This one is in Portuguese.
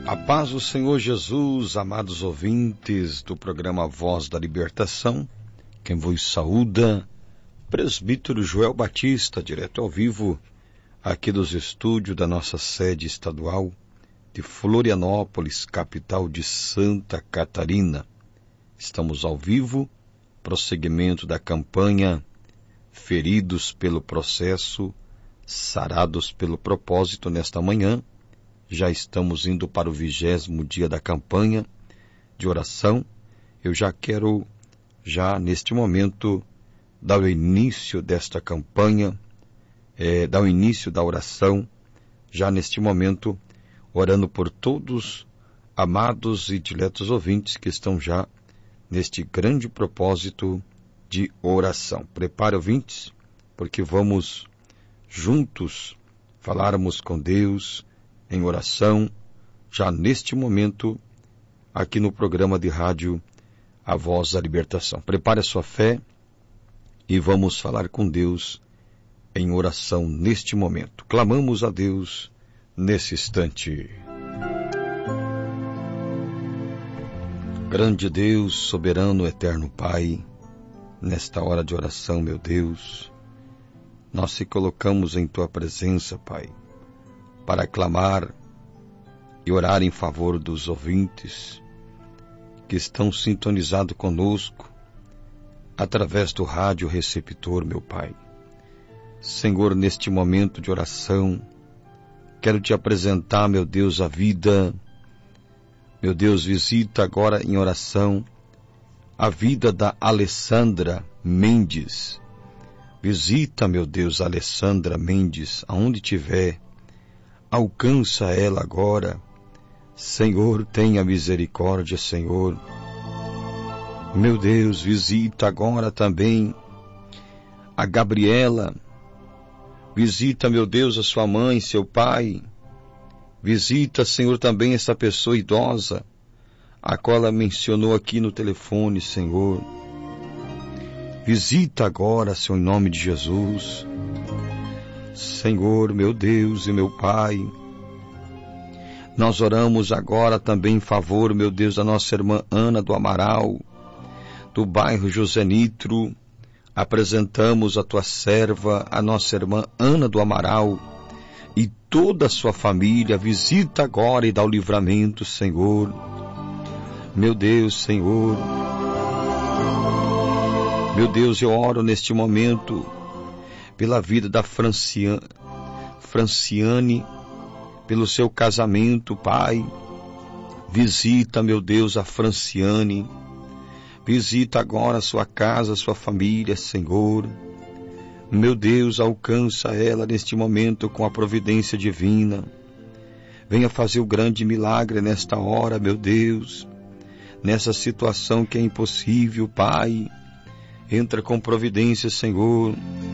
A paz do Senhor Jesus, amados ouvintes do programa Voz da Libertação, quem vos saúda, presbítero Joel Batista, direto ao vivo, aqui dos estúdios da nossa sede estadual de Florianópolis, capital de Santa Catarina. Estamos ao vivo, prosseguimento da campanha Feridos pelo Processo, Sarados pelo Propósito. Nesta manhã, já estamos indo para o 20º dia da campanha de oração. Eu já quero, neste momento, dar o início desta campanha, dar o início da oração, já neste momento, orando por todos, amados e diletos ouvintes que estão já neste grande propósito de oração. Prepare, ouvintes, porque vamos juntos falarmos com Deus em oração, já neste momento, aqui no programa de rádio A Voz da Libertação. Prepare a sua fé e vamos falar com Deus em oração neste momento. Clamamos a Deus nesse instante. Grande Deus, soberano, eterno Pai, nesta hora de oração, meu Deus, nós se colocamos em Tua presença, Pai, para clamar e orar em favor dos ouvintes que estão sintonizados conosco através do rádio receptor, meu Pai. Senhor, neste momento de oração, quero Te apresentar, meu Deus, a vida. Meu Deus, visita agora em oração a vida da Alessandra Mendes. Visita, meu Deus, a Alessandra Mendes, aonde estiver. Alcança ela agora. Senhor, tenha misericórdia, Senhor. Meu Deus, visita agora também a Gabriela. Visita, meu Deus, a sua mãe, seu pai. Visita, Senhor, também essa pessoa idosa, a qual ela mencionou aqui no telefone, Senhor. Visita agora, Senhor, em nome de Jesus. Senhor, meu Deus e meu Pai, nós oramos agora também em favor, meu Deus, da nossa irmã Ana do Amaral, do bairro José Nitro. Apresentamos a Tua serva, a nossa irmã Ana do Amaral, e toda a sua família. Visita agora e dá o livramento, Senhor. Meu Deus, Senhor. Meu Deus, eu oro neste momento pela vida da Franciane, pelo seu casamento, Pai. Visita, meu Deus, a Franciane. Visita agora a sua casa, a sua família, Senhor. Meu Deus, alcança ela neste momento com a providência divina. Venha fazer o grande milagre nesta hora, meu Deus. Nessa situação que é impossível, Pai. Entra com providência, Senhor.